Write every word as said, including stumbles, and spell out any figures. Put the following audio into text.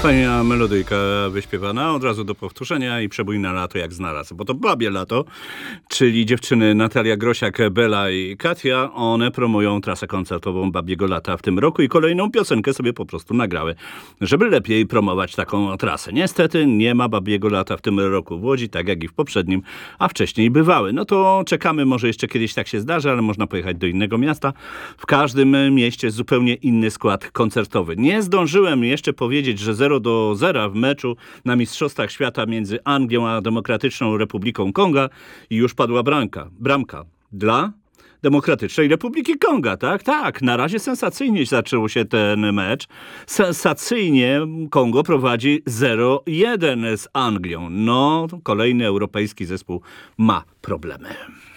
Fajna melodyjka wyśpiewana, od razu do powtórzenia i przebój na lato jak znalazł. Bo to babie lato, czyli dziewczyny Natalia Grosiak, Bela i Katia, one promują trasę koncertową Babiego Lata w tym roku i kolejną piosenkę sobie po prostu nagrały, żeby lepiej promować taką trasę. Niestety nie ma Babiego Lata w tym roku w Łodzi, tak jak i w poprzednim, a wcześniej bywały. No to czekamy, może jeszcze kiedyś tak się zdarzy, ale można pojechać do innego miasta. W każdym mieście zupełnie inny skład koncertowy. Nie zdążyłem jeszcze powiedzieć, że zero do zera w meczu na Mistrzostwach Świata między Anglią a Demokratyczną Republiką Konga i już padła bramka. Bramka dla Demokratycznej Republiki Konga, tak? Tak, na razie sensacyjnie zaczął się ten mecz. Sensacyjnie Kongo prowadzi zero jeden z Anglią. No, kolejny europejski zespół ma problemy.